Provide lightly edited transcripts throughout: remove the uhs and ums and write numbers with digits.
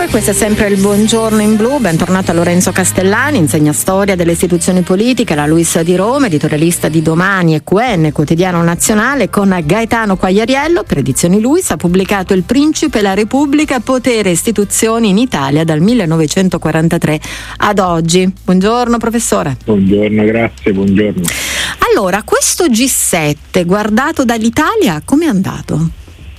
questo è sempre il Buongiorno in Blu. Bentornato a Lorenzo Castellani, insegna storia delle istituzioni politiche alla Luis di Roma, editorialista di Domani e QN, quotidiano nazionale. Con Gaetano Quagliariello, per Edizioni Luis, ha pubblicato Il Principe e la Repubblica, potere e istituzioni in Italia dal 1943 ad oggi. Buongiorno professore. Buongiorno, grazie, buongiorno. Allora, questo G7 guardato dall'Italia come è andato?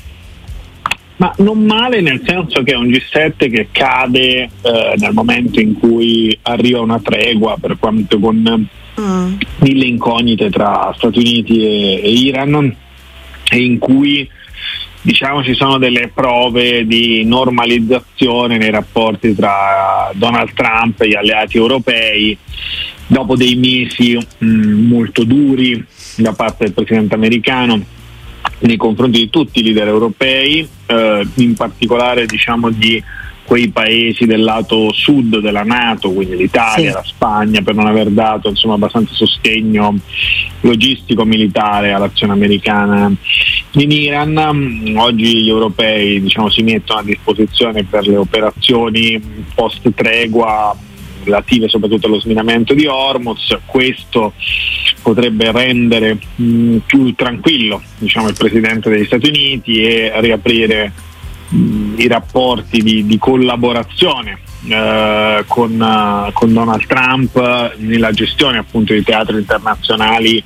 Ma non male, nel senso che è un G7 che cade nel momento in cui arriva una tregua, per quanto con mille incognite tra Stati Uniti e Iran, e in cui diciamo ci sono delle prove di normalizzazione nei rapporti tra Donald Trump e gli alleati europei dopo dei mesi molto duri da parte del presidente americano nei confronti di tutti i leader europei, in particolare diciamo di quei paesi del lato sud della NATO, quindi l'Italia, la Spagna, per non aver dato abbastanza sostegno logistico militare all'azione americana in Iran. Oggi gli europei si mettono a disposizione per le operazioni post tregua relative soprattutto allo sminamento di Hormuz. Questo potrebbe rendere più tranquillo il presidente degli Stati Uniti e riaprire i rapporti di collaborazione con Donald Trump nella gestione appunto di teatri internazionali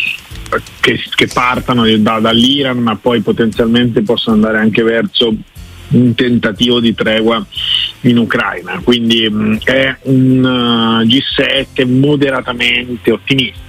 che partano dall'Iran, ma poi potenzialmente possono andare anche verso un tentativo di tregua in Ucraina. Quindi è un G7 moderatamente ottimista.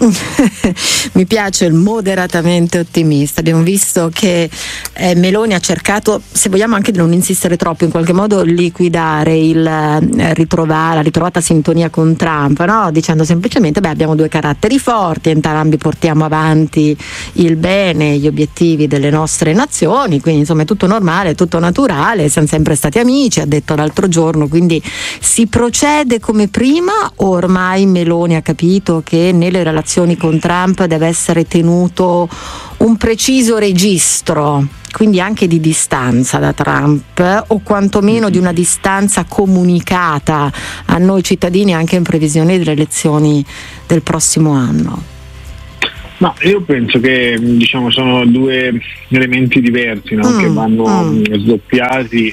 Mi piace il moderatamente ottimista. Abbiamo visto che Meloni ha cercato, se vogliamo anche di non insistere troppo, in qualche modo liquidare la ritrovata sintonia con Trump, no? Dicendo semplicemente abbiamo due caratteri forti, entrambi portiamo avanti il bene, gli obiettivi delle nostre nazioni, quindi è tutto normale, tutto naturale, siamo sempre stati amici, ha detto l'altro giorno. Quindi si procede come prima o ormai Meloni ha capito che nelle relazioni con Trump deve essere tenuto un preciso registro, quindi anche di distanza da Trump, o quantomeno di una distanza comunicata a noi cittadini anche in previsione delle elezioni del prossimo anno? No, io penso che sono due elementi diversi, che vanno sdoppiati.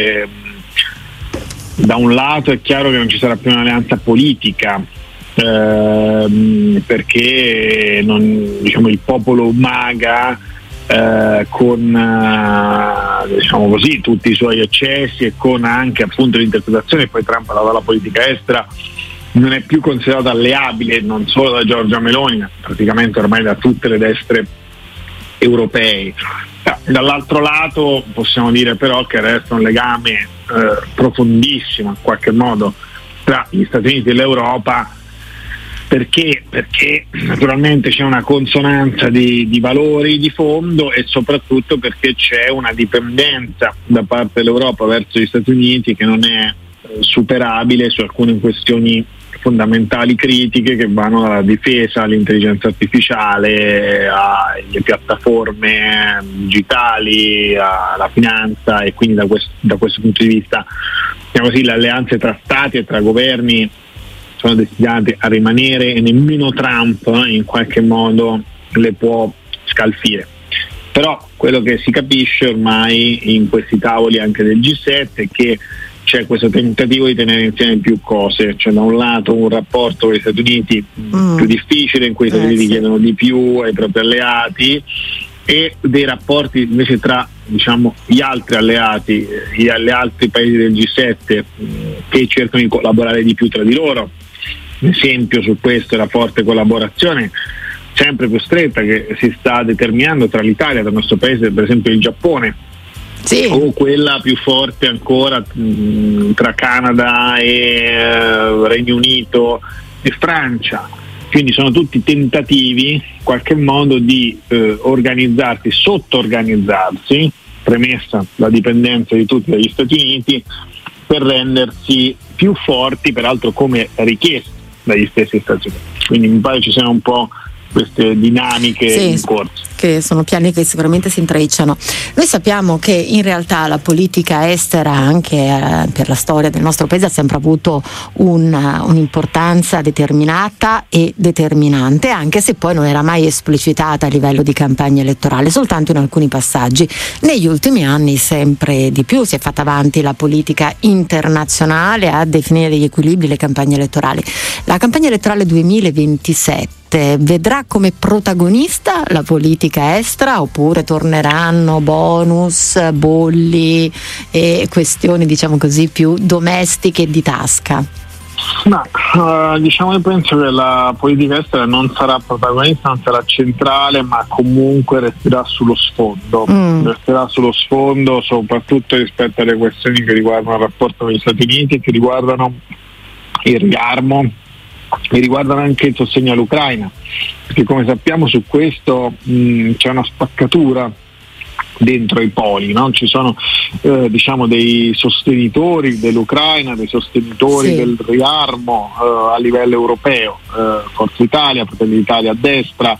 Da un lato è chiaro che non ci sarà più un'alleanza politica, perché il popolo MAGA con tutti i suoi eccessi e con anche appunto l'interpretazione, poi Trump ha dato la politica estera, non è più considerato alleabile non solo da Giorgia Meloni, ma praticamente ormai da tutte le destre europee. Dall'altro lato possiamo dire però che resta un legame profondissimo in qualche modo tra gli Stati Uniti e l'Europa. Perché naturalmente c'è una consonanza di valori di fondo, e soprattutto perché c'è una dipendenza da parte dell'Europa verso gli Stati Uniti che non è superabile su alcune questioni fondamentali critiche che vanno dalla difesa all'intelligenza artificiale, alle piattaforme digitali, alla finanza, e quindi da questo punto di vista le alleanze tra stati e tra governi sono destinate a rimanere, e nemmeno Trump in qualche modo le può scalfire. Però quello che si capisce ormai in questi tavoli anche del G7 è che c'è questo tentativo di tenere insieme più cose. C'è da un lato un rapporto con gli Stati Uniti più difficile, in cui gli Stati Uniti chiedono di più ai propri alleati, e dei rapporti invece tra gli altri alleati, gli altri paesi del G7 che cercano di collaborare di più tra di loro. Un esempio su questo è la forte collaborazione sempre più stretta che si sta determinando tra l'Italia, tra il nostro paese, per esempio il Giappone, o quella più forte ancora tra Canada e Regno Unito e Francia. Quindi sono tutti tentativi in qualche modo di organizzarsi, sotto-organizzarsi, premessa la dipendenza di tutti dagli Stati Uniti, per rendersi più forti, peraltro come richiesto dagli stessi Stati Uniti. Quindi mi pare ci siano un po' queste dinamiche in corso. Che sono piani che sicuramente si intrecciano. Noi sappiamo che in realtà la politica estera anche per la storia del nostro paese ha sempre avuto un'importanza determinata e determinante, anche se poi non era mai esplicitata a livello di campagna elettorale, soltanto in alcuni passaggi. Negli ultimi anni sempre di più si è fatta avanti la politica internazionale a definire gli equilibri, le campagne elettorali. La campagna elettorale 2027 vedrà come protagonista la politica estera, oppure torneranno bonus, bolli e questioni, diciamo così, più domestiche di tasca? Io penso che la politica estera non sarà protagonista, non sarà centrale, ma comunque resterà sullo sfondo. Resterà sullo sfondo soprattutto rispetto alle questioni che riguardano il rapporto con gli Stati Uniti, che riguardano il riarmo e riguardano anche il sostegno all'Ucraina, perché come sappiamo su questo c'è una spaccatura dentro i poli, no? Ci sono dei sostenitori dell'Ucraina, dei sostenitori del riarmo a livello europeo, Forza Italia, Fratelli d'Italia a destra,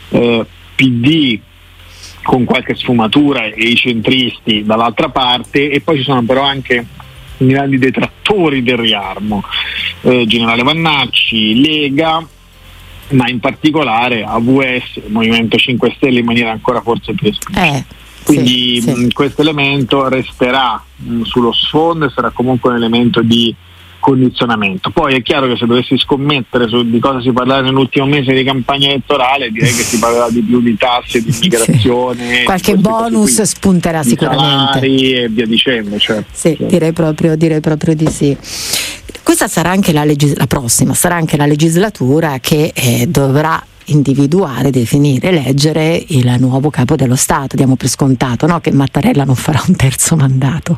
PD con qualche sfumatura e i centristi dall'altra parte, e poi ci sono però anche i grandi detrattori del riarmo, Generale Vannacci, Lega, ma in particolare AVS, Movimento 5 Stelle in maniera ancora forse più esplicita. Quindi questo elemento resterà sullo sfondo e sarà comunque un elemento di condizionamento. Poi è chiaro che se dovessi scommettere su di cosa si parlerà nell'ultimo mese di campagna elettorale, direi che si parlerà di più di tasse, di immigrazione, qualche bonus spunterà sicuramente, salari e via dicendo. Certo. Direi proprio di sì. Questa sarà anche la prossima, sarà anche la legislatura che dovrà individuare, definire, eleggere il nuovo capo dello Stato. Diamo per scontato, no, che Mattarella non farà un terzo mandato.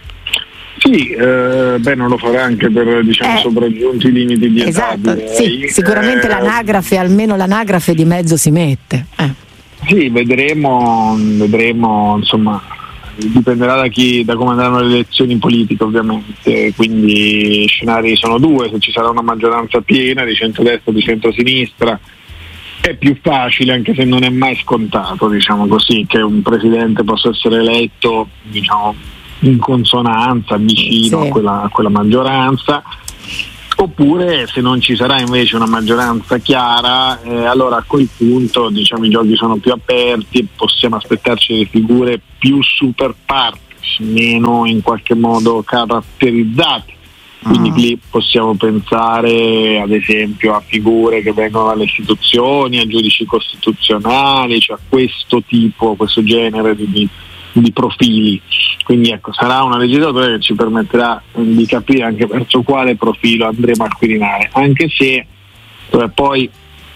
Sì, non lo farà anche per sopraggiunti i limiti di età. Esatto, sicuramente l'anagrafe, almeno l'anagrafe di mezzo si mette. Sì, vedremo, insomma, dipenderà da come andranno le elezioni politiche ovviamente, quindi scenari sono due: se ci sarà una maggioranza piena di centrodestra o di centrosinistra è più facile, anche se non è mai scontato, diciamo così, che un presidente possa essere eletto, in consonanza, vicino a quella maggioranza. Oppure se non ci sarà invece una maggioranza chiara, allora a quel punto i giochi sono più aperti e possiamo aspettarci delle figure più super partes, meno in qualche modo caratterizzate. Quindi lì possiamo pensare ad esempio a figure che vengono dalle istituzioni, a giudici costituzionali, cioè questo genere di profili. Quindi sarà una legislatura che ci permetterà di capire anche verso quale profilo andremo a quirinare, anche se poi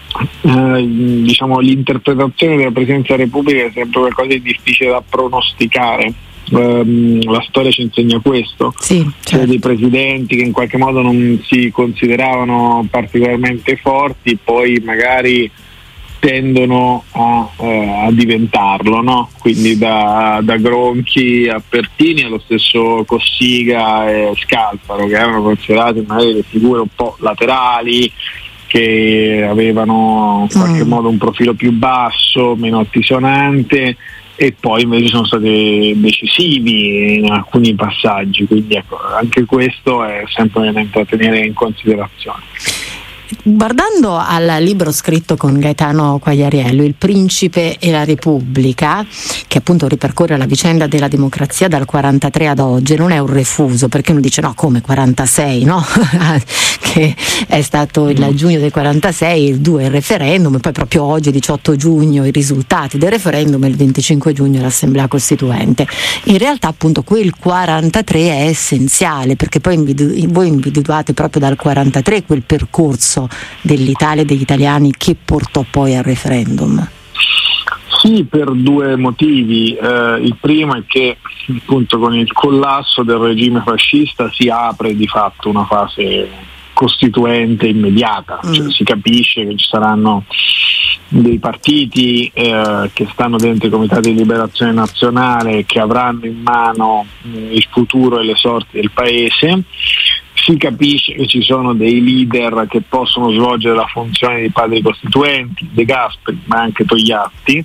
l'interpretazione della Presidenza della Repubblica è sempre qualcosa di difficile da pronosticare. La storia ci insegna questo. C'è dei presidenti che in qualche modo non si consideravano particolarmente forti, poi magari tendono a diventarlo, no? Quindi da Gronchi a Pertini, allo stesso Cossiga e Scalfaro, che erano considerate magari le figure un po' laterali, che avevano in qualche modo un profilo più basso, meno altisonante, e poi invece sono stati decisivi in alcuni passaggi. Quindi anche questo è sempre un elemento da tenere in considerazione. Guardando al libro scritto con Gaetano Quagliariello, Il Principe e la Repubblica, che appunto ripercorre la vicenda della democrazia dal 43 ad oggi, non è un refuso, perché uno dice no, come 46, no? Che è stato il giugno del 46, il 2 il referendum, e poi proprio oggi 18 giugno i risultati del referendum e il 25 giugno l'Assemblea Costituente. In realtà appunto quel 43 è essenziale, perché poi voi individuate proprio dal 43 quel percorso dell'Italia e degli italiani che portò poi al referendum. Sì, per due motivi. Il primo è che appunto con il collasso del regime fascista si apre di fatto una fase costituente immediata, cioè, si capisce che ci saranno dei partiti che stanno dentro i comitati di liberazione nazionale, che avranno in mano il futuro e le sorti del paese. si capisce che ci sono dei leader che possono svolgere la funzione di padri costituenti, De Gasperi ma anche Togliatti.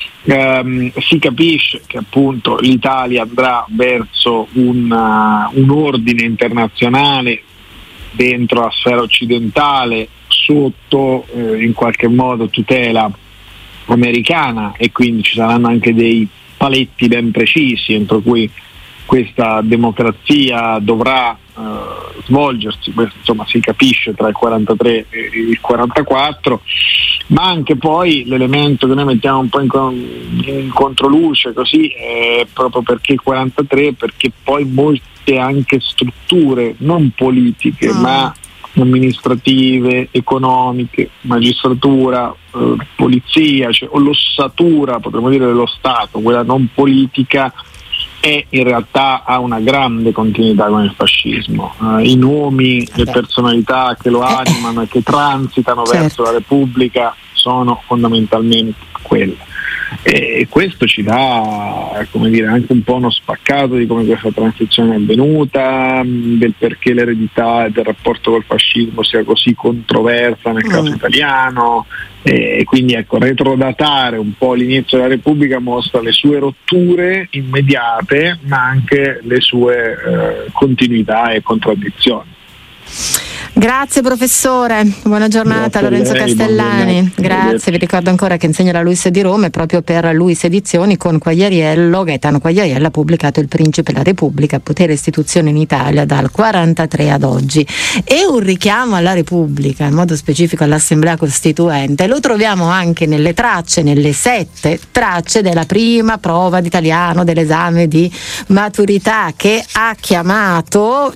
Si capisce che appunto l'Italia andrà verso un ordine internazionale dentro la sfera occidentale sotto in qualche modo tutela americana, e quindi ci saranno anche dei paletti ben precisi entro cui questa democrazia dovrà svolgersi. Questo insomma si capisce tra il 43 e il 44, ma anche poi l'elemento che noi mettiamo un po' in controluce così è proprio perché il 43, perché poi molte anche strutture non politiche ma amministrative, economiche, magistratura, polizia, o l'ossatura potremmo dire dello Stato, quella non politica, e in realtà ha una grande continuità con il fascismo. I nomi, le personalità che lo animano e che transitano verso la Repubblica sono fondamentalmente quelle. E questo ci dà, come dire, anche un po' uno spaccato di come questa transizione è avvenuta, del perché l'eredità del rapporto col fascismo sia così controversa nel caso italiano, e quindi ecco, retrodatare un po' l'inizio della Repubblica mostra le sue rotture immediate ma anche le sue continuità e contraddizioni. Grazie professore, buona giornata. Grazie Lorenzo Castellani. Grazie, vi ricordo ancora che insegna la Luis di Roma e proprio per Luis Edizioni con Quagliariello, Gaetano Quagliariello ha pubblicato Il Principe e la Repubblica, potere e istituzione in Italia dal 43 ad oggi. E un richiamo alla Repubblica, in modo specifico all'Assemblea Costituente, lo troviamo anche nelle tracce, nelle 7 tracce della prima prova d'italiano dell'esame di maturità, che ha chiamato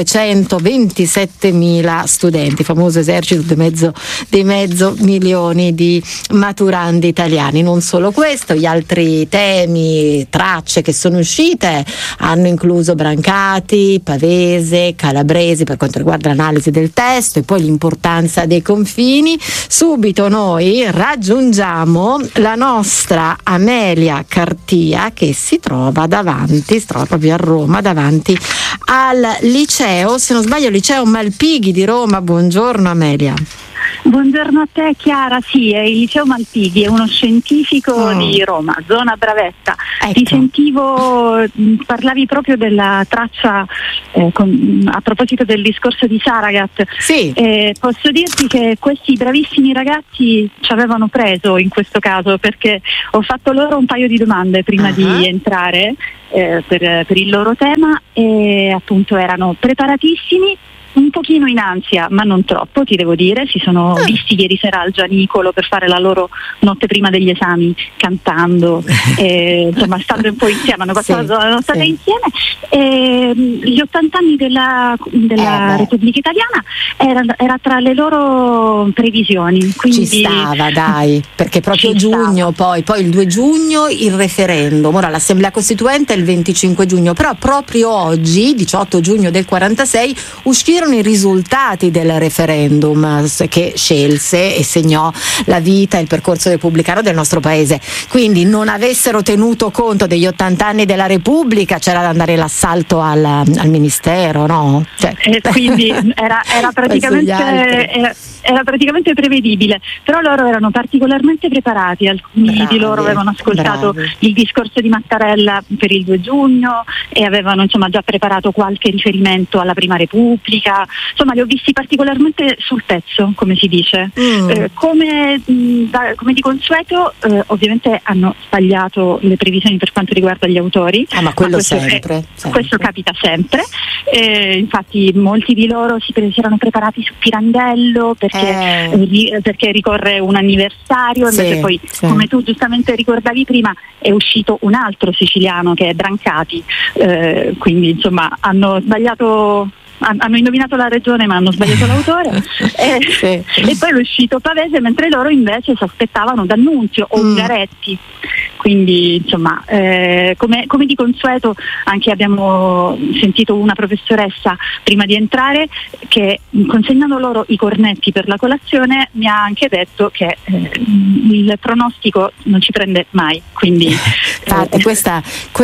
527.000 studenti, famoso esercito di mezzo milioni di maturandi italiani. Non solo questo, gli altri temi, tracce che sono uscite hanno incluso Brancati, Pavese, Calabresi per quanto riguarda l'analisi del testo, e poi l'importanza dei confini. Subito noi raggiungiamo la nostra Amelia Cartia, che si trova proprio a Roma, davanti al liceo, se non sbaglio, liceo Malpighi di Roma. Buongiorno Amelia. Buongiorno a te Chiara, sì, è il liceo Malpighi, è uno scientifico di Roma, zona Bravetta. Ecco. Ti sentivo, parlavi proprio della traccia a proposito del discorso di Saragat. Sì. Posso dirti che questi bravissimi ragazzi ci avevano preso in questo caso, perché ho fatto loro un paio di domande prima di entrare per il loro tema, e appunto erano preparatissimi, un pochino in ansia, ma non troppo, ti devo dire. Si sono visti ieri sera al Gianicolo per fare la loro notte prima degli esami, cantando, insomma stando un po' insieme, hanno passato la notte insieme. Gli 80 anni della Repubblica Italiana era tra le loro previsioni. Quindi ci stava, dai, perché proprio giugno, poi il 2 giugno il referendum, ora l'Assemblea Costituente è il 25 giugno, però proprio oggi, 18 giugno del 46, uscirono i risultati del referendum che scelse e segnò la vita e il percorso repubblicano del nostro paese. Quindi non avessero tenuto conto degli 80 anni della Repubblica, c'era da andare l'assalto al ministero, no? Quindi era praticamente prevedibile, però loro erano particolarmente preparati. Alcuni di loro avevano ascoltato il discorso di Mattarella per il 2 giugno e avevano già preparato qualche riferimento alla Prima Repubblica. Insomma, li ho visti particolarmente sul pezzo, come si dice. Come di consueto, ovviamente hanno sbagliato le previsioni per quanto riguarda gli autori. Ma quello sempre. Questo capita sempre. Infatti molti di loro si erano preparati su Pirandello perché ricorre un anniversario, invece poi, come tu giustamente ricordavi prima, è uscito un altro siciliano che è Brancati, quindi insomma hanno sbagliato. Hanno indovinato la regione ma hanno sbagliato l'autore e poi è uscito Pavese, mentre loro invece si aspettavano D'Annunzio o Ungaretti, quindi insomma come di consueto anche abbiamo sentito una professoressa prima di entrare che, consegnando loro i cornetti per la colazione, mi ha anche detto che il pronostico non ci prende mai, quindi questa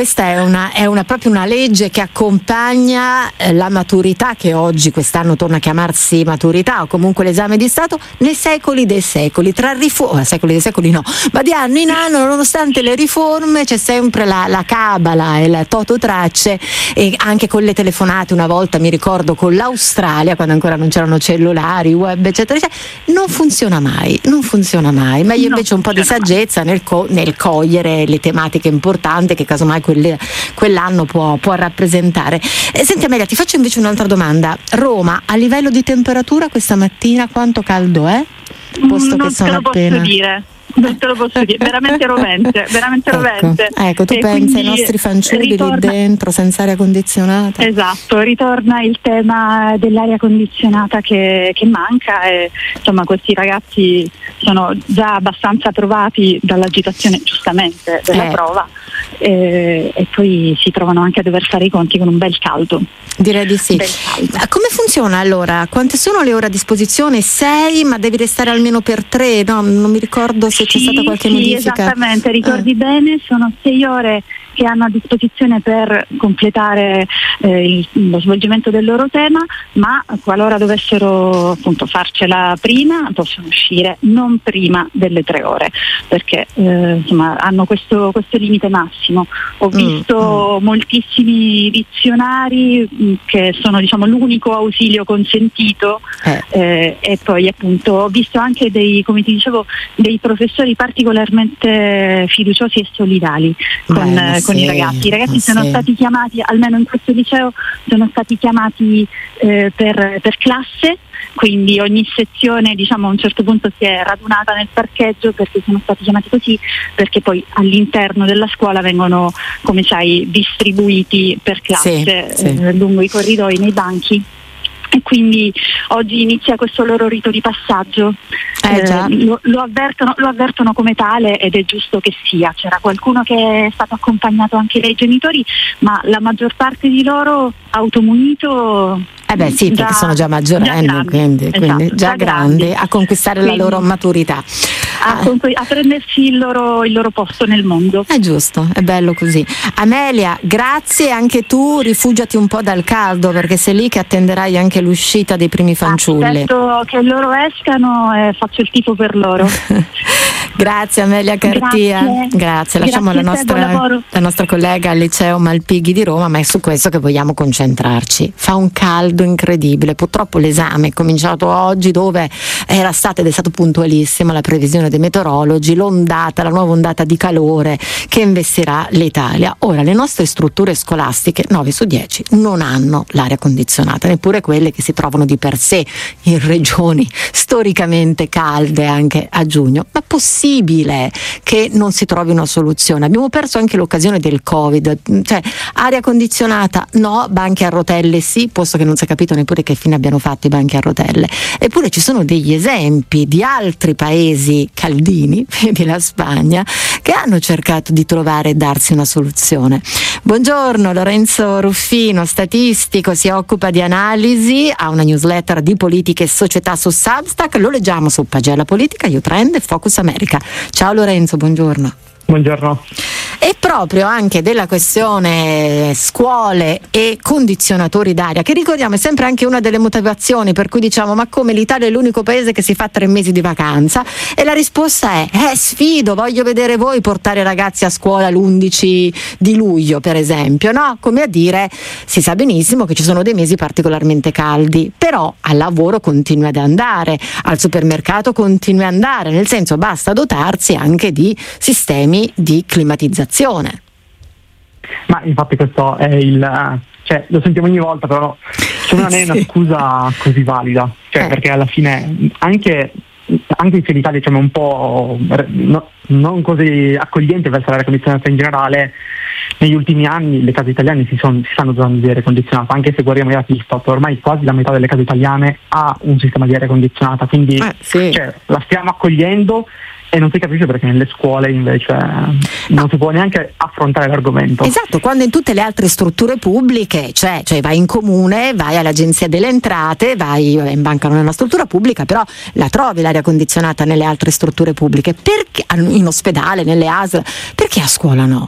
è proprio una legge che accompagna la maturità, che oggi quest'anno torna a chiamarsi maturità o comunque l'esame di Stato, nei secoli dei secoli, secoli dei secoli no, ma di anno in anno, nonostante le riforme, c'è sempre la cabala e la tototracce, e anche con le telefonate, una volta mi ricordo con l'Australia, quando ancora non c'erano cellulari, web eccetera eccetera, non funziona mai, meglio invece un po' di saggezza nel cogliere le tematiche importanti che casomai quell'anno può rappresentare. Senti Amelia, ti faccio invece un'altra domanda. Roma, a livello di temperatura questa mattina quanto caldo è? Posto che sono appena... Non te lo posso dire, veramente rovente. Ecco, tu pensi ai nostri fanciulli lì dentro senza aria condizionata? Esatto, ritorna il tema dell'aria condizionata che manca, e insomma questi ragazzi sono già abbastanza provati dall'agitazione, giustamente, della prova, e poi si trovano anche a dover fare i conti con un bel caldo. Direi di sì. Come funziona allora? Quante sono le ore a disposizione? 6, ma devi restare almeno per 3? No, non mi ricordo se c'è stata qualche modifica. Esattamente, ricordi bene, sono 6 ore che hanno a disposizione per completare lo svolgimento del loro tema, ma qualora dovessero appunto farcela prima possono uscire non prima delle 3 ore, perché insomma hanno questo limite massimo. Ho visto moltissimi dizionari che sono, diciamo, l'unico ausilio consentito, e poi appunto ho visto anche come ti dicevo, dei professori particolarmente fiduciosi e solidali con i ragazzi. I ragazzi sono stati chiamati, almeno in questo liceo, sono stati chiamati per classe, quindi ogni sezione, diciamo, a un certo punto si è radunata nel parcheggio, perché sono stati chiamati così, perché poi all'interno della scuola vengono, come sai, distribuiti per classe lungo i corridoi, nei banchi. E quindi oggi inizia questo loro rito di passaggio, lo avvertono come tale, ed è giusto che sia. C'era qualcuno che è stato accompagnato anche dai genitori, ma la maggior parte di loro automunito. Perché sono già maggiorenni, quindi già grandi a conquistare la loro maturità, a prendersi il loro posto nel mondo. È giusto, è bello così. Amelia, grazie, anche tu rifugiati un po' dal caldo, perché sei lì che attenderai anche l'uscita dei primi fanciulli. Aspetto che loro escano e faccio il tifo per loro. Grazie Amelia Cartia. Grazie. Lasciamo la nostra collega al liceo Malpighi di Roma, ma è su questo che vogliamo concentrarci. Fa un caldo incredibile, purtroppo l'esame è cominciato oggi, dove era stata, ed è stato puntualissima la previsione dei meteorologi, la nuova ondata di calore che investirà l'Italia. Ora, le nostre strutture scolastiche, 9 su 10, non hanno l'aria condizionata, neppure quelle che si trovano di per sé in regioni storicamente calde anche a giugno. Ma possibile che non si trovi una soluzione? Abbiamo perso anche l'occasione del Covid, cioè aria condizionata no, banchi a rotelle sì, posto che non si è capito neppure che fine abbiano fatto i banchi a rotelle. Eppure ci sono degli esempi di altri paesi caldini, vedi la Spagna, che hanno cercato di trovare e darsi una soluzione. Buongiorno, Lorenzo Ruffino, statistico, si occupa di analisi, ha una newsletter di politica e società su Substack, lo leggiamo su Pagella Politica, YouTrend e Focus America. Ciao Lorenzo, buongiorno. Buongiorno. E proprio anche della questione scuole e condizionatori d'aria, che ricordiamo è sempre anche una delle motivazioni per cui diciamo: ma come, l'Italia è l'unico paese che si fa 3 mesi di vacanza? E la risposta è sfido, voglio vedere voi portare i ragazzi a scuola l'11 di luglio per esempio, no? Come a dire, si sa benissimo che ci sono dei mesi particolarmente caldi, però al lavoro continui ad andare, al supermercato continui ad andare, nel senso basta dotarsi anche di sistemi di climatizzazione. Ma infatti questo è lo sentiamo ogni volta, però non è una scusa così valida, perché alla fine anche se l'Italia è un po' non così accogliente verso l'aria condizionata in generale, negli ultimi anni le case italiane si stanno dotando di aria condizionata, anche se guardiamo i dati Istat, ormai quasi la metà delle case italiane ha un sistema di aria condizionata, quindi la stiamo accogliendo. E non si capisce perché nelle scuole invece non si può neanche affrontare l'argomento. Esatto, quando in tutte le altre strutture pubbliche, cioè vai in comune, vai all'agenzia delle entrate, vai in banca, non è una struttura pubblica, però la trovi l'aria condizionata nelle altre strutture pubbliche, perché in ospedale, nelle ASL, perché a scuola no?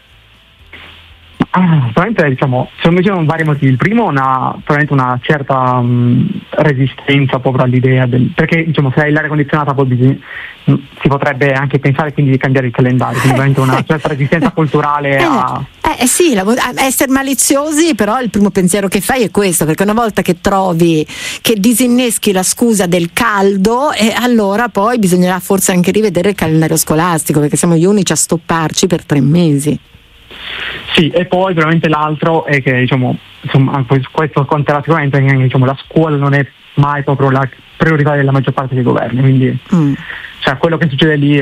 Probabilmente secondo me ci sono vari motivi. Il primo probabilmente una certa resistenza proprio all'idea perché se hai l'aria condizionata poi si potrebbe anche pensare quindi di cambiare il calendario, quindi veramente una certa resistenza culturale sì, essere maliziosi, però il primo pensiero che fai è questo, perché una volta che trovi che disinneschi la scusa del caldo, allora poi bisognerà forse anche rivedere il calendario scolastico, perché siamo gli unici a stopparci per 3 mesi. Sì, e poi veramente l'altro è che questo conterà sicuramente che la scuola non è mai proprio la priorità della maggior parte dei governi, quindi quello che succede lì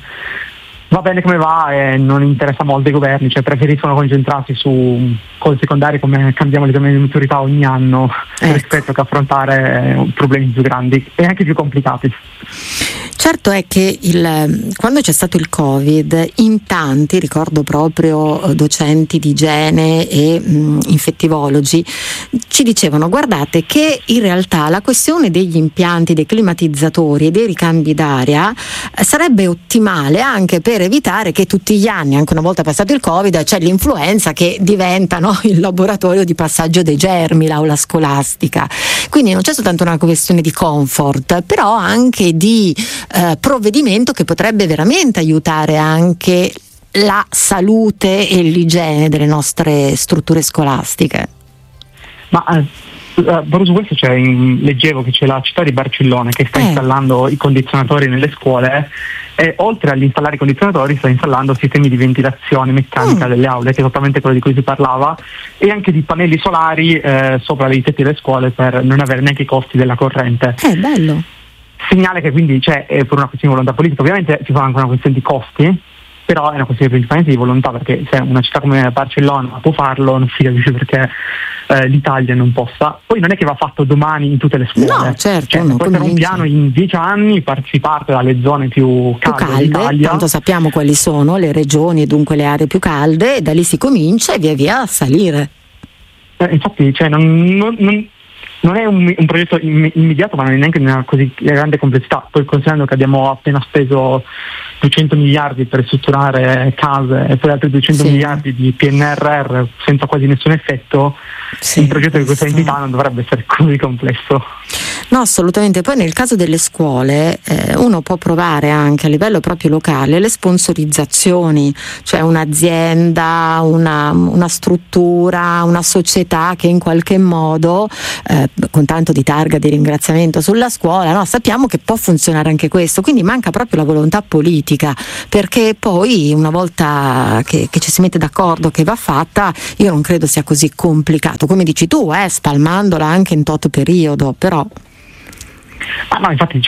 va bene come va e non interessa molto ai governi, preferiscono concentrarsi su cose secondarie come cambiamo l'esame di maturità ogni anno rispetto che affrontare problemi più grandi e anche più complicati. Certo è che quando c'è stato il Covid, in tanti, ricordo proprio docenti di igiene e infettivologi, ci dicevano: guardate che in realtà la questione degli impianti, dei climatizzatori e dei ricambi d'aria sarebbe ottimale anche per evitare che tutti gli anni, anche una volta passato il Covid, c'è l'influenza che diventa il laboratorio di passaggio dei germi, l'aula scolastica. Quindi non c'è soltanto una questione di comfort, però anche di provvedimento che potrebbe veramente aiutare anche la salute e l'igiene delle nostre strutture scolastiche. Ma proprio su questo leggevo che c'è la città di Barcellona che sta installando i condizionatori nelle scuole e oltre agli installare i condizionatori sta installando sistemi di ventilazione meccanica delle aule, che è esattamente quello di cui si parlava, e anche di pannelli solari sopra i tetti delle scuole per non avere neanche i costi della corrente. Bello. Segnale che quindi c'è per una questione di volontà politica. Ovviamente si fa anche una questione di costi, però è una questione principalmente di volontà, perché se una città come Barcellona può farlo, non si capisce perché l'Italia non possa. Poi non è che va fatto domani in tutte le scuole, no, certo, questo è un piano in 10 anni, si parte dalle zone più calde d'Italia. Tanto sappiamo quali sono le regioni e dunque le aree più calde, e da lì si comincia e via via a salire. Infatti non è un progetto immediato, ma non è neanche una così grande complessità. Poi considerando che abbiamo appena speso 200 miliardi per ristrutturare case e poi altri 200 miliardi di PNRR senza quasi nessun effetto, il progetto di questa entità non dovrebbe essere così complesso. No, assolutamente. Poi nel caso delle scuole uno può provare anche a livello proprio locale le sponsorizzazioni, cioè un'azienda, una struttura, una società che in qualche modo con tanto di targa di ringraziamento sulla scuola, sappiamo che può funzionare anche questo, quindi manca proprio la volontà politica, perché poi una volta che ci si mette d'accordo che va fatta, io non credo sia così complicato, come dici tu, spalmandola anche in tot periodo, però no, infatti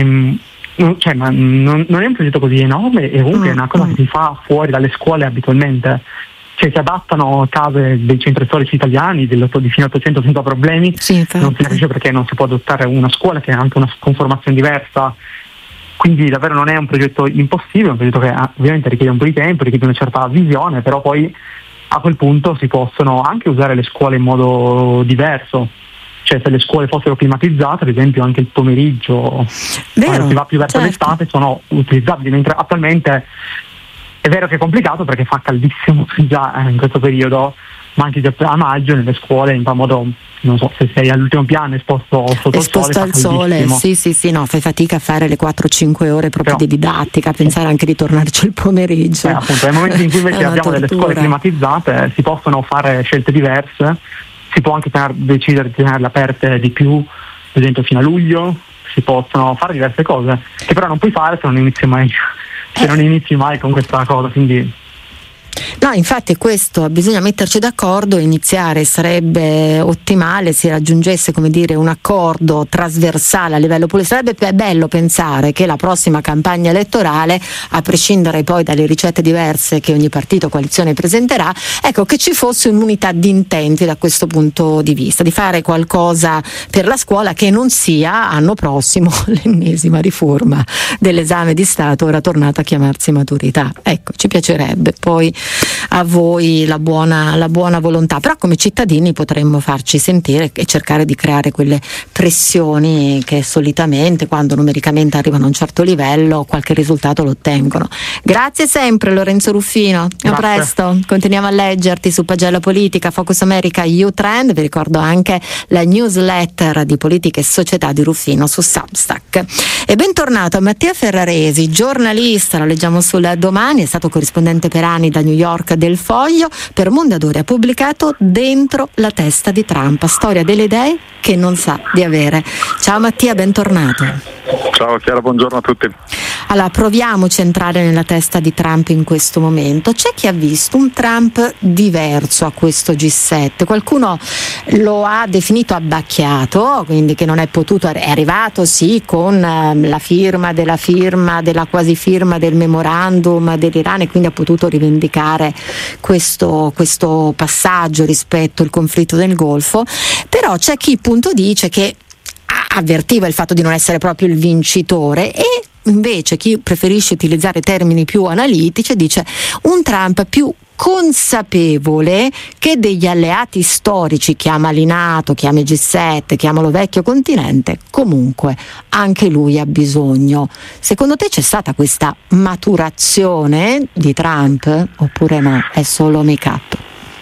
ma non è un progetto così enorme, e comunque è una cosa che si fa fuori dalle scuole abitualmente. Si adattano case dei centri storici italiani di fino a 800 senza problemi. Non si capisce perché non si può adottare una scuola che ha anche una conformazione diversa, quindi davvero non è un progetto impossibile, è un progetto che ovviamente richiede un po' di tempo, richiede una certa visione, però poi a quel punto si possono anche usare le scuole in modo diverso. Se le scuole fossero climatizzate, ad esempio anche il pomeriggio, quando si va più verso l'estate, sono utilizzabili, mentre attualmente è vero che è complicato perché fa caldissimo già in questo periodo, ma anche già a maggio nelle scuole in modo, non so, se sei all'ultimo piano esposto al sole, sì, no, fai fatica a fare le 4-5 ore proprio di didattica, a pensare anche di tornarci il pomeriggio. Appunto, nel momento in cui invece abbiamo delle scuole climatizzate si possono fare scelte diverse, si può anche decidere di tenerle aperte di più, ad esempio fino a luglio, si possono fare diverse cose, che però non puoi fare se non inizi mai con questa cosa, quindi No, infatti questo, bisogna metterci d'accordo e iniziare, sarebbe ottimale se raggiungesse, come dire, un accordo trasversale a livello politico. Sarebbe bello pensare che la prossima campagna elettorale, a prescindere poi dalle ricette diverse che ogni partito o coalizione presenterà, ecco, che ci fosse un'unità di intenti da questo punto di vista, di fare qualcosa per la scuola che non sia anno prossimo l'ennesima riforma dell'esame di Stato, ora tornata a chiamarsi maturità. Ecco, ci piacerebbe, poi a voi la buona volontà, però come cittadini potremmo farci sentire e cercare di creare quelle pressioni che solitamente, quando numericamente arrivano a un certo livello, qualche risultato lo ottengono. Grazie sempre Lorenzo Ruffino. Grazie. A presto, continuiamo a leggerti su Pagella Politica, Focus America, U-Trend. Vi ricordo anche la newsletter di politica e società di Ruffino su Substack. E bentornato a Mattia Ferraresi, giornalista, lo leggiamo sul Domani, è stato corrispondente per anni da New York del Foglio, per Mondadori ha pubblicato Dentro la testa di Trump, storia delle idee che non sa di avere. Ciao Mattia, bentornato. Ciao Chiara, buongiorno a tutti. Allora, proviamoci a entrare nella testa di Trump in questo momento. C'è chi ha visto un Trump diverso a questo G7, qualcuno lo ha definito abbacchiato, quindi che non è potuto, è arrivato sì con la firma della quasi firma del memorandum dell'Iran e quindi ha potuto rivendicare questo passaggio rispetto al conflitto del Golfo, però c'è chi appunto dice che avvertiva il fatto di non essere proprio il vincitore, e invece chi preferisce utilizzare termini più analitici dice un Trump più consapevole che degli alleati storici, chiamali NATO, chiami G7, chiamalo vecchio continente, comunque anche lui ha bisogno. Secondo te c'è stata questa maturazione di Trump oppure no? È solo make-up?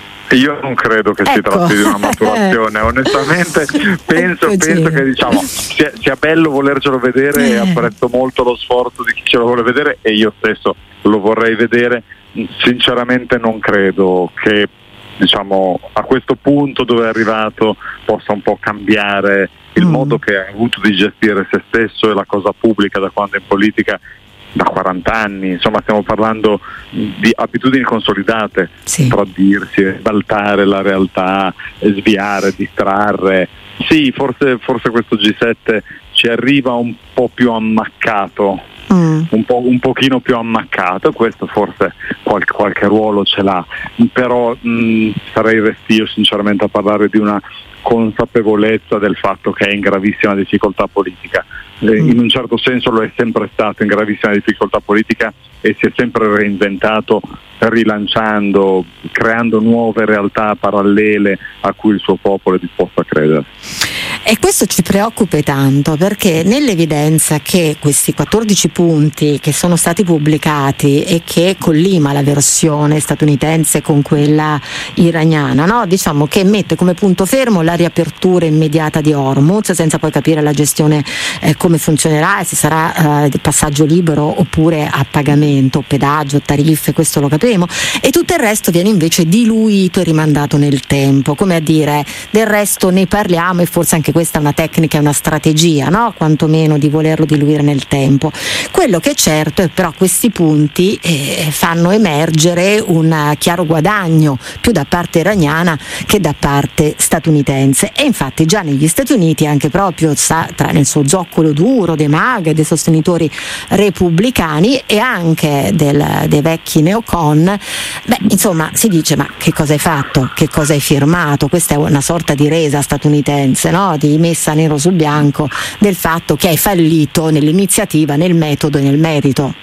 Io non credo che si tratti di una maturazione, onestamente penso che diciamo sia bello volercelo vedere e apprezzo molto lo sforzo di chi ce lo vuole vedere e io stesso lo vorrei vedere. Sinceramente non credo che diciamo a questo punto dove è arrivato possa un po' cambiare il modo che ha avuto di gestire se stesso e la cosa pubblica da quando è in politica, da 40 anni, insomma stiamo parlando di abitudini consolidate, contraddirsi, esaltare la realtà, sviare, distrarre. Sì, forse questo G7 ci arriva un po' più ammaccato, un pochino più ammaccato, questo forse qualche ruolo ce l'ha, però sarei restio sinceramente a parlare di una consapevolezza del fatto che è in gravissima difficoltà politica. In un certo senso lo è sempre stato in gravissima difficoltà politica e si è sempre reinventato, rilanciando, creando nuove realtà parallele a cui il suo popolo è disposto a credere. E questo ci preoccupa tanto perché nell'evidenza che questi 14 punti che sono stati pubblicati e che collima la versione statunitense con quella iraniana, no? Diciamo che mette come punto fermo la riapertura immediata di Hormuz senza poi capire la gestione come funzionerà e se sarà passaggio libero oppure a pagamento, pedaggio, tariffe, questo lo capiremo, e tutto il resto viene invece diluito e rimandato nel tempo, come a dire del resto ne parliamo e forse anche questa è una tecnica, è una strategia, no? Quantomeno di volerlo diluire nel tempo. Quello che è certo è però questi punti fanno emergere un chiaro guadagno più da parte iraniana che da parte statunitense, e infatti già negli Stati Uniti anche proprio nel suo zoccolo duro dei MAGA e dei sostenitori repubblicani e anche dei vecchi neocon, insomma si dice ma che cosa hai fatto, che cosa hai firmato? Questa è una sorta di resa statunitense, no? Di messa nero su bianco del fatto che hai fallito nell'iniziativa, nel metodo e nel merito.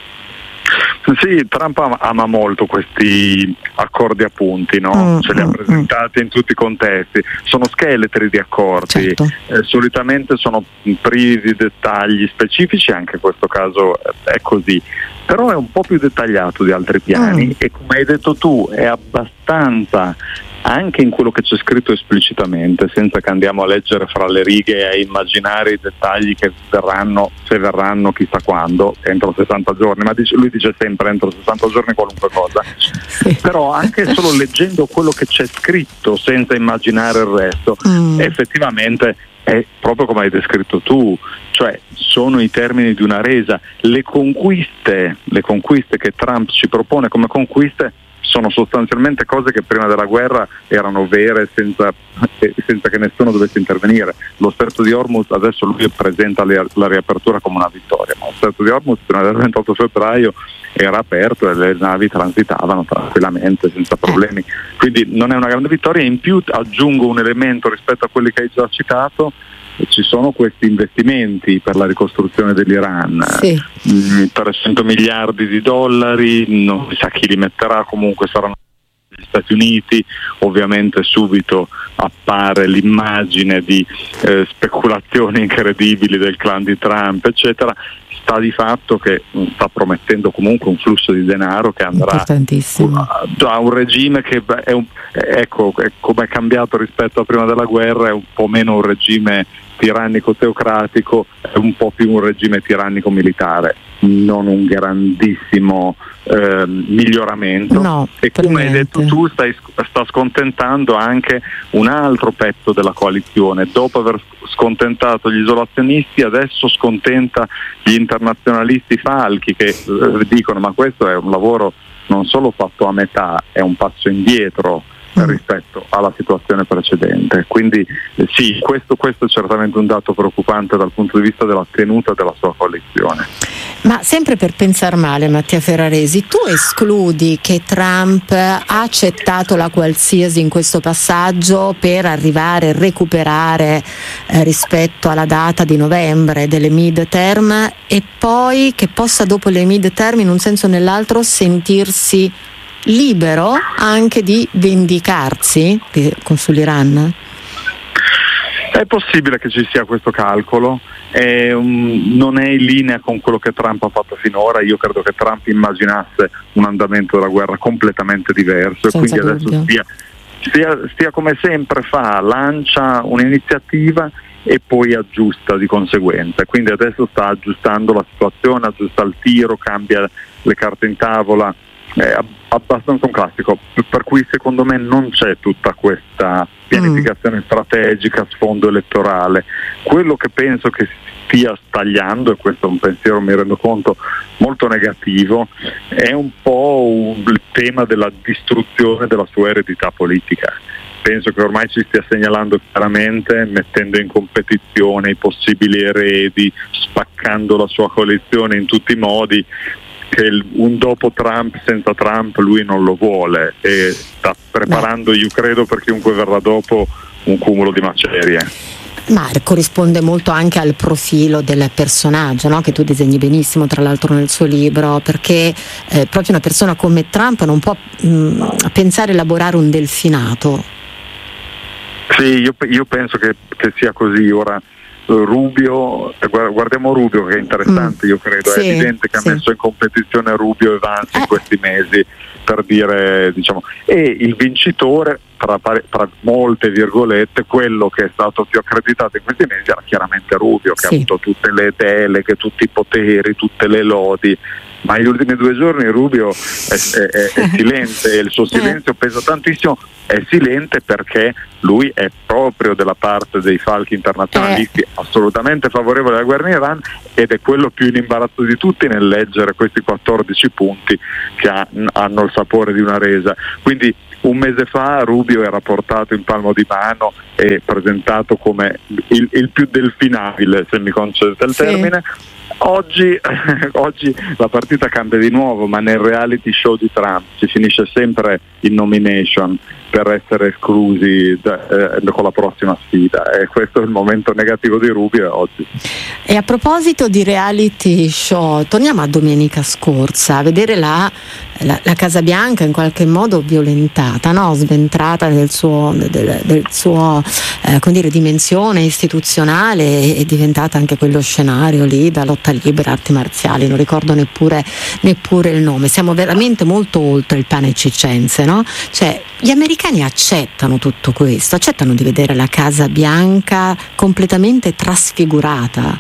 Sì, Trump ama molto questi accordi a punti, no? Ce li ha presentati in tutti i contesti, sono scheletri di accordi, certo. Solitamente sono privi di dettagli specifici, anche in questo caso è così, però è un po' più dettagliato di altri piani e come hai detto tu è abbastanza anche in quello che c'è scritto esplicitamente, senza che andiamo a leggere fra le righe e a immaginare i dettagli che verranno, se verranno chissà quando, entro 60 giorni, ma lui dice sempre entro 60 giorni qualunque cosa, però anche solo leggendo quello che c'è scritto senza immaginare il resto, effettivamente è proprio come hai descritto tu, cioè sono i termini di una resa. Le conquiste che Trump ci propone come conquiste sono sostanzialmente cose che prima della guerra erano vere senza che nessuno dovesse intervenire. Lo stretto di Hormuz adesso lui presenta la riapertura come una vittoria, ma lo stretto di Hormuz prima del 28 febbraio era aperto e le navi transitavano tranquillamente senza problemi, quindi non è una grande vittoria. In più aggiungo un elemento rispetto a quelli che hai già citato: ci sono questi investimenti per la ricostruzione dell'Iran, 300 miliardi di dollari, non si sa chi li metterà, comunque saranno gli Stati Uniti. Ovviamente subito appare l'immagine di speculazioni incredibili del clan di Trump, eccetera. Sta di fatto che sta promettendo comunque un flusso di denaro che andrà a un regime che è come è cambiato rispetto a prima della guerra, è un po' meno un regime tirannico teocratico, è un po' più un regime tirannico militare, non un grandissimo miglioramento. No, e come hai detto tu, sta scontentando anche un altro pezzo della coalizione. Dopo aver scontentato gli isolazionisti, adesso scontenta gli internazionalisti falchi che dicono: ma questo è un lavoro non solo fatto a metà, è un passo indietro rispetto alla situazione precedente. Quindi sì, questo è certamente un dato preoccupante dal punto di vista della tenuta della sua coalizione. Ma sempre per pensar male, Mattia Ferraresi, tu escludi che Trump ha accettato la qualsiasi in questo passaggio per arrivare a recuperare rispetto alla data di novembre delle mid-term, e poi che possa dopo le mid-term in un senso o nell'altro sentirsi libero anche di vendicarsi sull'Iran? È possibile che ci sia questo calcolo, non è in linea con quello che Trump ha fatto finora. Io credo che Trump immaginasse un andamento della guerra completamente diverso, e quindi adesso stia come sempre fa, lancia un'iniziativa e poi aggiusta di conseguenza. Quindi adesso sta aggiustando la situazione, aggiusta il tiro, cambia le carte in tavola. È abbastanza un classico, per cui secondo me non c'è tutta questa pianificazione strategica a sfondo elettorale. Quello che penso che stia stagliando, e questo è un pensiero, mi rendo conto, molto negativo, è un po' il tema della distruzione della sua eredità politica. Penso che ormai ci stia segnalando chiaramente, mettendo in competizione i possibili eredi, spaccando la sua coalizione in tutti i modi, che un dopo Trump senza Trump lui non lo vuole, e sta preparando, io credo, per chiunque verrà dopo, un cumulo di macerie. Ma corrisponde molto anche al profilo del personaggio, no? Che tu disegni benissimo tra l'altro nel suo libro, perché proprio una persona come Trump non può pensare a elaborare un delfinato. Sì, io penso che sia così. Ora Rubio, guardiamo Rubio, che è interessante, io credo, è evidente che ha messo in competizione Rubio e Vance in questi mesi, per dire, diciamo, e il vincitore, tra molte virgolette, quello che è stato più accreditato in questi mesi era chiaramente Rubio, che ha avuto tutte le deleghe, tutti i poteri, tutte le lodi. Ma negli ultimi 2 giorni Rubio è silente, e il suo silenzio pesa tantissimo. È silente perché lui è proprio della parte dei falchi internazionalisti assolutamente favorevole alla guerra in Iran, ed è quello più in imbarazzo di tutti nel leggere questi 14 punti che hanno il sapore di una resa. Quindi un mese fa Rubio era portato in palmo di mano e presentato come il più delfinabile, se mi concedete il termine. Oggi la partita cambia di nuovo, ma nel reality show di Trump si finisce sempre in nomination per essere esclusi con la prossima sfida, e questo è il momento negativo di Rubio oggi. E a proposito di reality show, torniamo a domenica scorsa, a vedere la Casa Bianca in qualche modo violentata, no? Sventrata del suo come dire, dimensione istituzionale, è diventata anche quello scenario lì da lotta libera, arti marziali, non ricordo neppure il nome. Siamo veramente molto oltre il pane circense, no? Cioè, gli americani accettano tutto questo, accettano di vedere la Casa Bianca completamente trasfigurata.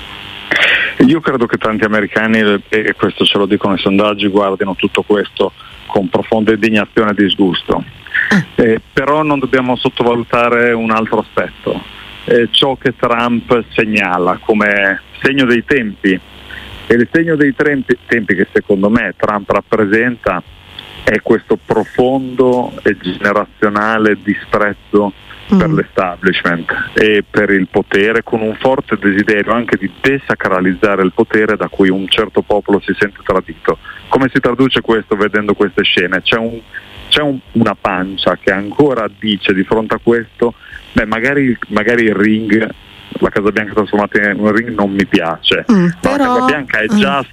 Io credo che tanti americani, e questo ce lo dicono i sondaggi, guardino tutto questo con profonda indignazione e disgusto. Però non dobbiamo sottovalutare un altro aspetto, ciò che Trump segnala come segno dei tempi, e il segno dei tempi che secondo me Trump rappresenta è questo profondo e generazionale disprezzo per l'establishment e per il potere, con un forte desiderio anche di desacralizzare il potere da cui un certo popolo si sente tradito. Come si traduce questo vedendo queste scene? C'è una pancia che ancora dice di fronte a questo, magari il ring, la Casa Bianca trasformata in un ring non mi piace, però la Casa Bianca è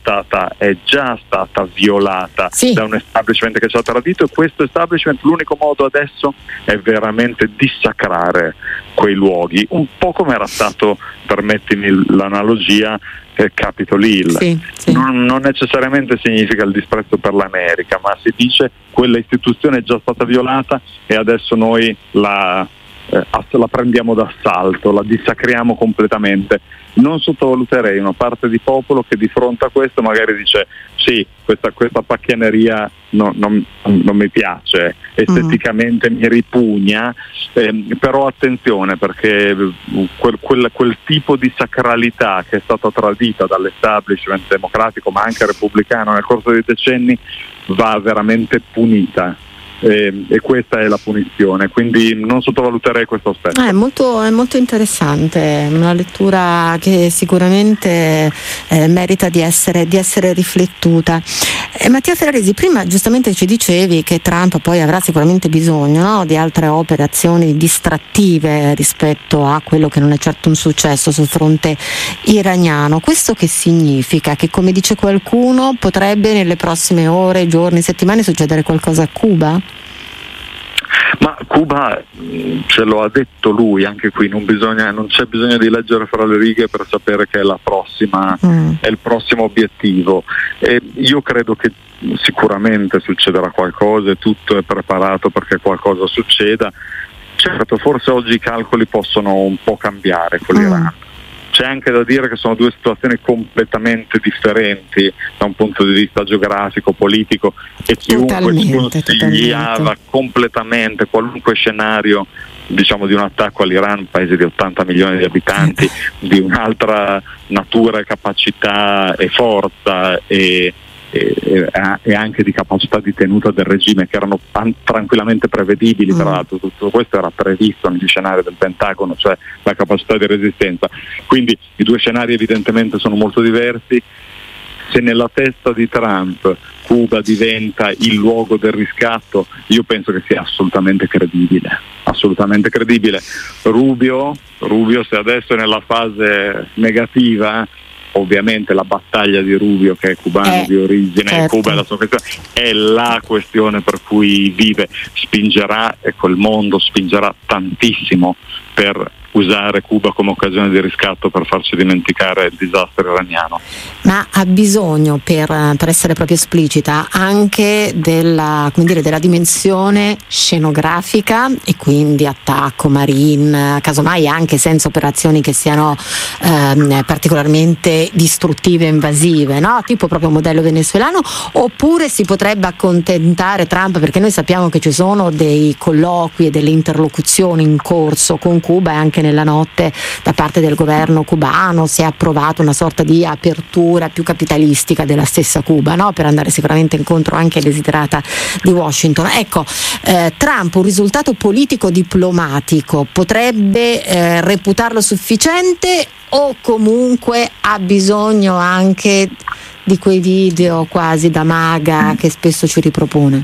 già stata violata da un establishment che ci ha tradito, e questo establishment, l'unico modo adesso è veramente dissacrare quei luoghi, un po' come era stato, permettimi l'analogia, Capitol Hill. Non necessariamente significa il disprezzo per l'America, ma si dice quella istituzione è già stata violata e adesso noi la prendiamo d'assalto, la dissacriamo completamente. Non sottovaluterei una parte di popolo che di fronte a questo magari dice sì, questa pacchianeria non mi piace, esteticamente mi ripugna, però attenzione, perché quel tipo di sacralità che è stata tradita dall'establishment democratico ma anche repubblicano nel corso dei decenni va veramente punita. E questa è la punizione, quindi non sottovaluterei questo aspetto. È molto interessante, una lettura che sicuramente merita di essere riflettuta. Mattia Ferraresi, prima giustamente ci dicevi che Trump poi avrà sicuramente bisogno, no, di altre operazioni distrattive rispetto a quello che non è certo un successo sul fronte iraniano. Questo che significa? Che, come dice qualcuno, potrebbe nelle prossime ore, giorni, settimane succedere qualcosa a Cuba? Ma Cuba, ce lo ha detto lui, anche qui non c'è bisogno di leggere fra le righe per sapere che è la prossima, è il prossimo obiettivo. E io credo che sicuramente succederà qualcosa e tutto è preparato perché qualcosa succeda. Certo, forse oggi i calcoli possono un po' cambiare con l'Iran. C'è anche da dire che sono due situazioni completamente differenti da un punto di vista geografico, politico, e chiunque sconsigliava completamente qualunque scenario, diciamo, di un attacco all'Iran, un paese di 80 milioni di abitanti, di un'altra natura e capacità e forza e anche di capacità di tenuta del regime, che erano tranquillamente prevedibili. Tra l'altro tutto questo era previsto negli scenari del Pentagono, cioè la capacità di resistenza. Quindi i due scenari evidentemente sono molto diversi. Se nella testa di Trump Cuba diventa il luogo del riscatto, io penso che sia assolutamente credibile. Rubio, se adesso è nella fase negativa, ovviamente la battaglia di Rubio, che è cubano di origine, certo. Cuba è la sua questione, è la questione per cui vive, spingerà, e quel mondo spingerà tantissimo per usare Cuba come occasione di riscatto per farci dimenticare il disastro iraniano. Ma ha bisogno, per essere proprio esplicita, anche della dimensione scenografica, e quindi attacco, marine, casomai anche senza operazioni che siano particolarmente distruttive e invasive, no? Tipo proprio modello venezuelano, oppure si potrebbe accontentare Trump, perché noi sappiamo che ci sono dei colloqui e delle interlocuzioni in corso con Cuba, e anche nella notte da parte del governo cubano si è approvato una sorta di apertura più capitalistica della stessa Cuba, no? Per andare sicuramente incontro anche all'desiderata di Washington. Ecco, Trump un risultato politico diplomatico potrebbe reputarlo sufficiente, o comunque ha bisogno anche di quei video quasi da maga che spesso ci ripropone?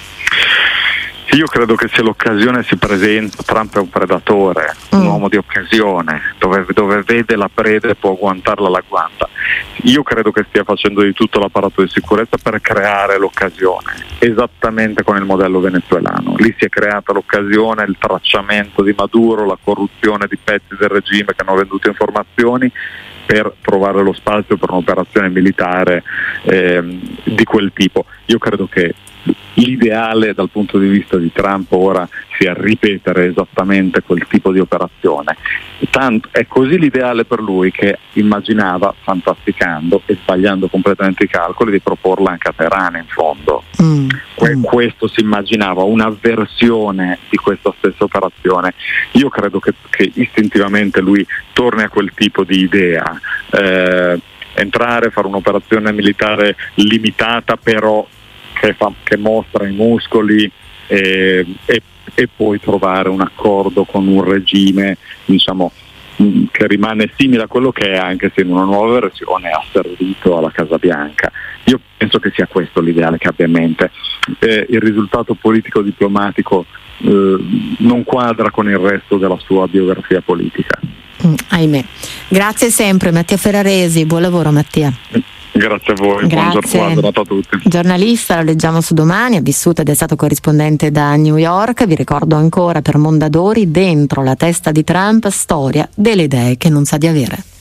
Io credo che se l'occasione si presenta, Trump è un predatore, un uomo di occasione, dove vede la preda e può agguantarla, la agguanta. Io credo che stia facendo di tutto l'apparato di sicurezza per creare l'occasione, esattamente con il modello venezuelano. Lì si è creata l'occasione, il tracciamento di Maduro, la corruzione di pezzi del regime che hanno venduto informazioni, per trovare lo spazio per un'operazione militare di quel tipo. Io credo che l'ideale dal punto di vista di Trump ora sia ripetere esattamente quel tipo di operazione. Tanto è così l'ideale per lui che immaginava, fantasticando e sbagliando completamente i calcoli, di proporla anche a Teheran in fondo. Questo si immaginava, una versione di questa stessa operazione. Io credo che istintivamente lui torni a quel tipo di idea, entrare, fare un'operazione militare limitata, però che mostra i muscoli e poi trovare un accordo con un regime, diciamo, che rimane simile a quello che è, anche se in una nuova versione asservito alla Casa Bianca. Io penso che sia questo l'ideale che abbia in mente. Il risultato politico-diplomatico non quadra con il resto della sua biografia politica. Ahimè. Grazie sempre Mattia Ferraresi, buon lavoro Mattia. Grazie a voi, buona giornata a tutti. Giornalista, lo leggiamo su Domani, ha vissuto ed è stato corrispondente da New York. Vi ricordo ancora per Mondadori, dentro la testa di Trump, storia delle idee che non sa di avere.